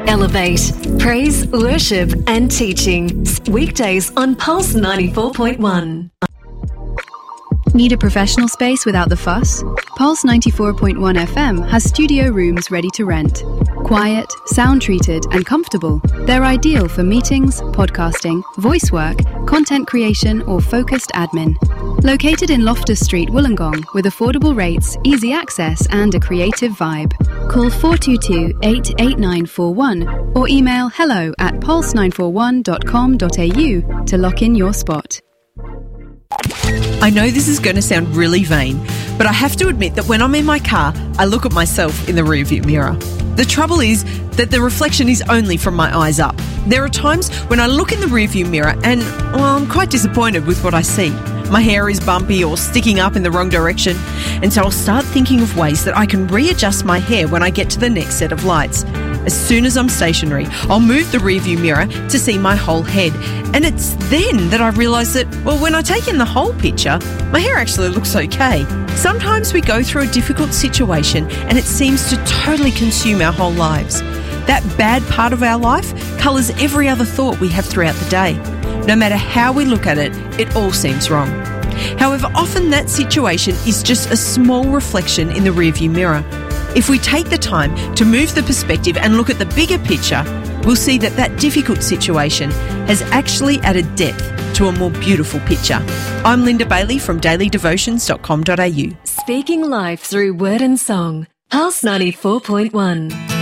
Elevate, praise, worship and teaching. Weekdays on Pulse 94.1. Need a professional space without the fuss? Pulse 94.1 FM has studio rooms ready to rent. Quiet, sound-treated and comfortable, they're ideal for meetings, podcasting, voice work, content creation or focused admin. Located in Loftus Street, Wollongong, with affordable rates, easy access and a creative vibe. Call 422-88941 or email hello@pulse941.com.au to lock in your spot. I know this is going to sound really vain, but I have to admit that when I'm in my car, I look at myself in the rearview mirror. The trouble is that the reflection is only from my eyes up. There are times when I look in the rearview mirror and, I'm quite disappointed with what I see. My hair is bumpy or sticking up in the wrong direction, and so I'll start thinking of ways that I can readjust my hair when I get to the next set of lights. As soon as I'm stationary, I'll move the rearview mirror to see my whole head. And it's then that I realise that, when I take in the whole picture, my hair actually looks okay. Sometimes we go through a difficult situation and it seems to totally consume our whole lives. That bad part of our life colours every other thought we have throughout the day. No matter how we look at it, it all seems wrong. However, often that situation is just a small reflection in the rearview mirror. If we take the time to move the perspective and look at the bigger picture, we'll see that that difficult situation has actually added depth to a more beautiful picture. I'm Linda Bailey from dailydevotions.com.au. Speaking life through word and song. Pulse 94.1.